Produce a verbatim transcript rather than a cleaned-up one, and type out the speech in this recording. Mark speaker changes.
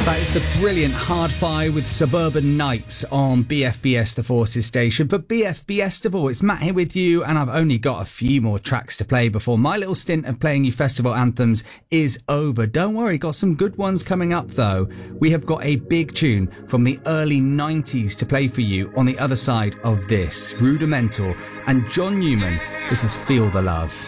Speaker 1: That is the brilliant Hard Fire with Suburban Nights on B F B S The Forces station. For B F B Estival, it's Matt here with you, and I've only got a few more tracks to play before my little stint of playing you festival anthems is over. Don't worry, got some good ones coming up though. We have got a big tune from the early nineties to play for you on the other side of this. Rudimental and John Newman, this is Feel the Love.